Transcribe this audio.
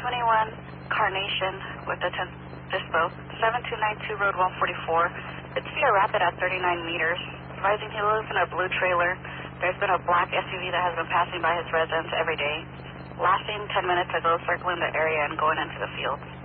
71 Carnation with the 10th Dispo, 7292 Road 144. It's Cedar Rapid at 39 meters. Advising he lives in a blue trailer. There's been a black SUV that has been passing by his residence every day. Last seen 10 minutes ago, circling the area and going into the field.